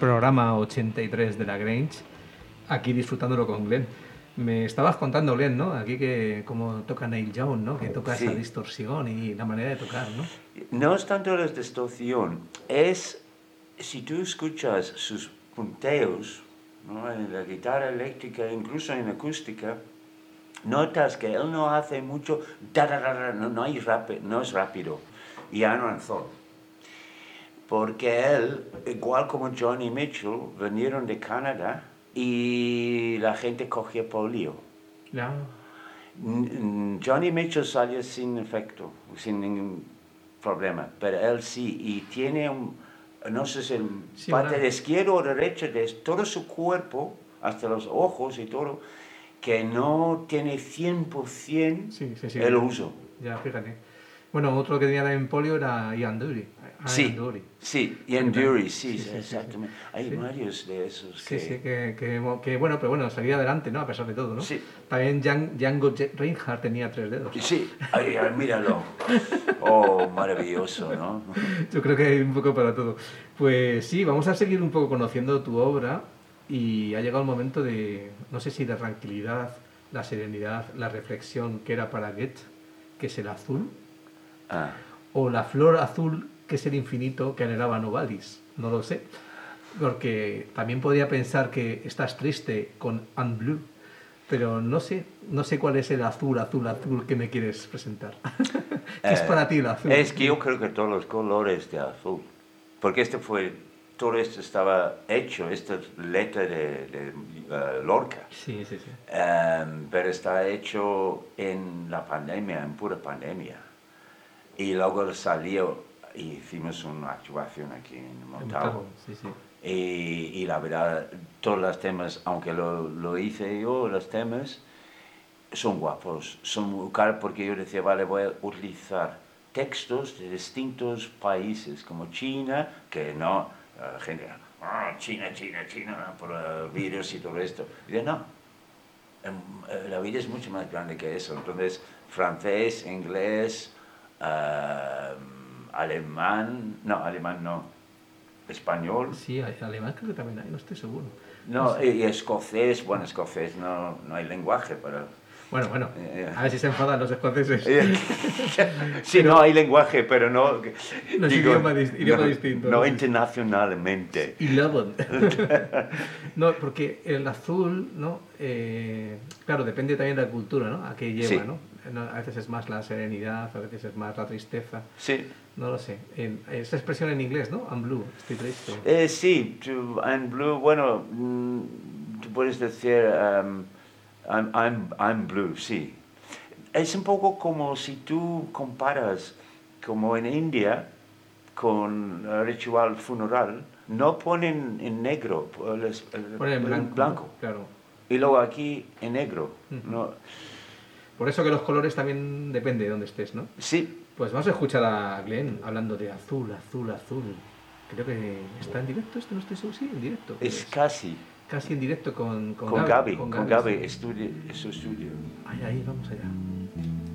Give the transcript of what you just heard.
programa 83 de La Grange, aquí disfrutándolo con Glenn. Me estabas contando, Glenn, ¿no? Aquí que como toca Neil Young, ¿no? Que toca esa distorsión y la manera de tocar, ¿no? No es tanto la distorsión, es si tú escuchas sus punteos, ¿no? En la guitarra eléctrica, incluso en acústica, notas que él no hace mucho, no es rápido, y Aaron Thorpe. Porque él, igual como Johnny Mitchell, vinieron de Canadá y la gente cogía polio. Ya. Johnny Mitchell salió sin efecto, sin ningún problema, pero él sí, y tiene no sé si parte de izquierdo o derecho de todo su cuerpo, hasta los ojos y todo, que no tiene 100% el uso. Ya, fíjate. Bueno, otro que tenía en polio era Ian Dury. Ian Dury, exactamente. Hay varios de esos que... Sí, que bueno, pero bueno, salía adelante, ¿no? A pesar de todo, ¿no? Sí. También Django Reinhardt tenía 3 dedos. Sí, míralo. Oh, maravilloso, ¿no? Yo creo que hay un poco para todo. Pues sí, vamos a seguir un poco conociendo tu obra y ha llegado el momento de, no sé si la tranquilidad, la serenidad, la reflexión que era para Goethe, que es el azul, o la flor azul, que es el infinito que anhelaba Novalis, no lo sé, porque también podría pensar que estás triste con Un Blue, pero no sé cuál es el azul que me quieres presentar. ¿Qué es para ti el azul? Es que yo creo que todos los colores de azul, porque todo esto estaba hecho, esta letra de Lorca. Sí. Pero está hecho en la pandemia, en pura pandemia. Y luego salió y hicimos una actuación aquí en Montalvo. Sí. Y la verdad, todos los temas, aunque lo hice yo, los temas son guapos, son muy caros, porque yo decía, vale, voy a utilizar textos de distintos países, como China, que no, la gente, China, por virus y todo esto. Y yo, no, la vida es mucho más grande que eso. Entonces, francés, inglés, alemán no, español. Sí, alemán creo que también hay, no estoy seguro. No, y escocés, escocés no hay lenguaje para... Bueno, a ver si se enfadan los escoceses. Sí, pero, no hay lenguaje, pero no... No es idioma distinto. No internacionalmente. Y luego... No, porque el azul, ¿no? Claro, depende también de la cultura, ¿no? A qué lleva, ¿no? A veces es más la serenidad, a veces es más la tristeza. Sí. No lo sé. Esa expresión en inglés, ¿no? I'm blue, estoy triste. Sí, I'm blue, bueno, tú puedes decir I'm blue, sí. Es un poco como si tú comparas, como en India, con el ritual funeral, no ponen en negro, ponen en blanco. Claro. Y luego aquí en negro. ¿No? Por eso que los colores también depende de dónde estés, ¿no? Sí. Pues vamos a escuchar a Glenn hablando de azul. Creo que está en directo, no estoy seguro, sí, en directo. Es casi en directo con Gaby. Con Gaby, es su estudio. Ahí, vamos allá.